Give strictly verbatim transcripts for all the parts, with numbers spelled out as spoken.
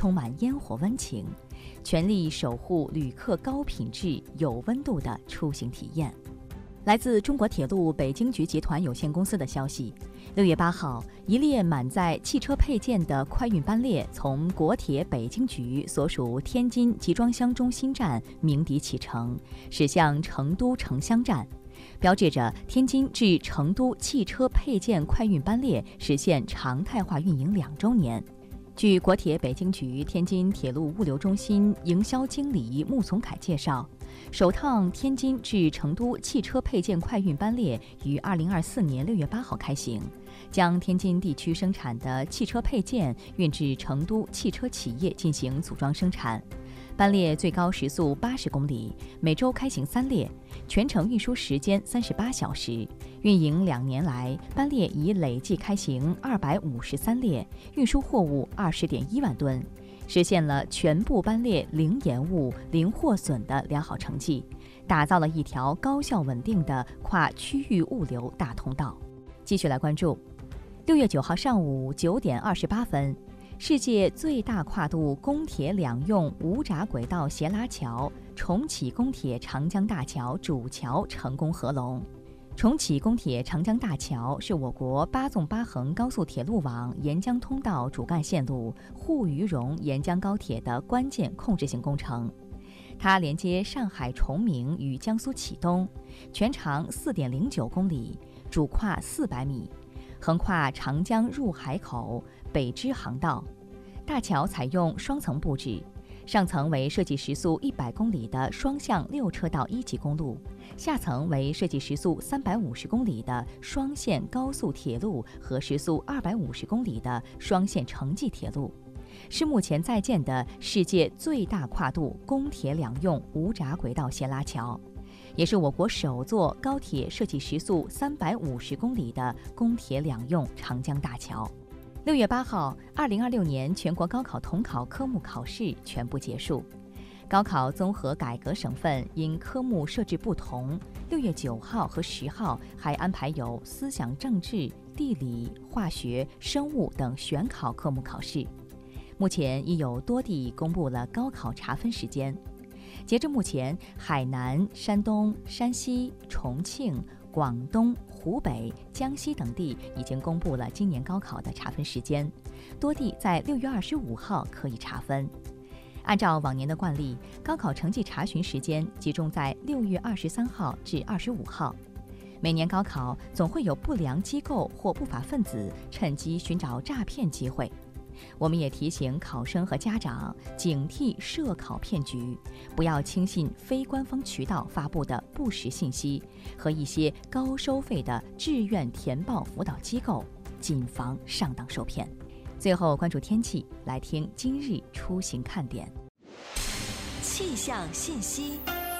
充满烟火温情，全力守护旅客高品质、有温度的出行体验。来自中国铁路北京局集团有限公司的消息，六月八号，一列满载汽车配件的快运班列从国铁北京局所属天津集装箱中心站鸣笛启程，驶向成都城厢站，标志着天津至成都汽车配件快运班列实现常态化运营两周年。据国铁北京局天津铁路物流中心营销经理穆从凯介绍，首趟天津至成都汽车配件快运班列于二零二四年六月八号开行，将天津地区生产的汽车配件运至成都汽车企业进行组装生产。班列最高时速八十公里，每周开行三列，全程运输时间三十八小时。运营两年来，班列已累计开行二百五十三列，运输货物二十点一万吨，实现了全部班列零延误、零获损的良好成绩，打造了一条高效稳定的跨区域物流大通道。继续来关注，六月九号上午九点二十八分。世界最大跨度公铁两用无闸轨道斜拉桥重启公铁长江大桥主桥成功合龙。重启公铁长江大桥是我国八纵八横高速铁路网沿江通道主干线路沪渝蓉沿江高铁的关键控制性工程。它连接上海崇明与江苏启东，全长 四点零九公里，主跨四百米，横跨长江入海口、北支航道。大桥采用双层布置，上层为设计时速一百公里的双向六车道一级公路，下层为设计时速三百五十公里的双线高速铁路和时速二百五十公里的双线城际铁路，是目前在建的世界最大跨度公铁两用无闸轨道斜拉桥，也是我国首座高铁设计时速三百五十公里的公铁两用长江大桥。六月八号，二零二六年全国高考统考科目考试全部结束。高考综合改革省份因科目设置不同，六月九号和十号还安排有思想政治、地理、化学、生物等选考科目考试。目前已有多地公布了高考查分时间。截至目前，海南、山东、山西、重庆、广东、湖北、江西等地已经公布了今年高考的查分时间，多地在六月二十五号可以查分。按照往年的惯例，高考成绩查询时间集中在六月二十三号至二十五号。每年高考总会有不良机构或不法分子趁机寻找诈骗机会。我们也提醒考生和家长警惕涉考骗局，不要轻信非官方渠道发布的不实信息和一些高收费的志愿填报辅导机构，谨防上当受骗。最后关注天气，来听今日出行看点。 气象信息。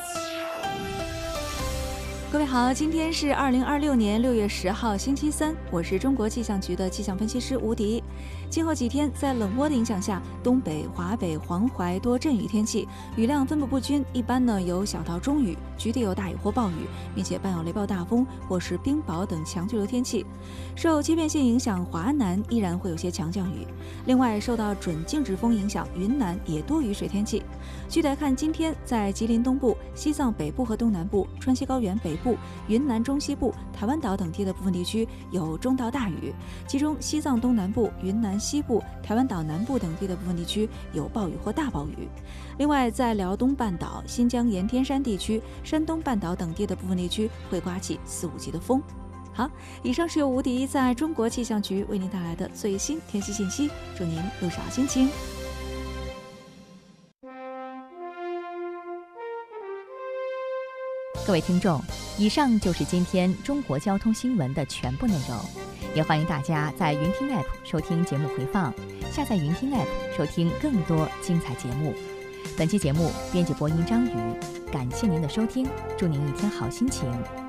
各位好，今天是二零二六年六月十号星期三，我是中国气象局的气象分析师吴迪。今后几天在冷涡的影响下，东北、华北、黄淮多阵雨天气，雨量分布不均，一般呢有小到中雨，局地有大雨或暴雨，并且伴有雷暴大风或是冰雹等强对流天气。受欺骗性影响，华南依然会有些强降雨。另外，受到准静止风影响，云南也多雨水天气。具体来看，今天在吉林东部、西藏北部和东南部、川西高原北部、云南中西部、台湾岛等地的部分地区有中到大雨，其中西藏东南部、云南西部、台湾岛南部等地的部分地区有暴雨或大暴雨。另外，在辽东半岛、新疆盐田山地区、山东半岛等地的部分地区会刮起四五级的风。好，以上是由吴迪在中国气象局为您带来的最新天气信息，祝您路上好心情。 各位听众，以上就是今天中国交通新闻的全部内容，也欢迎大家在云听 App 收听节目回放，下载云听 App 收听更多精彩节目。本期节目编辑播音张宇，感谢您的收听，祝您一天好心情。